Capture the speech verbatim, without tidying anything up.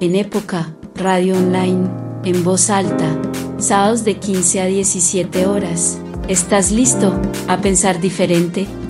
En Época, radio online, en voz alta, sábados de quince a diecisiete horas. ¿Estás listo a pensar diferente?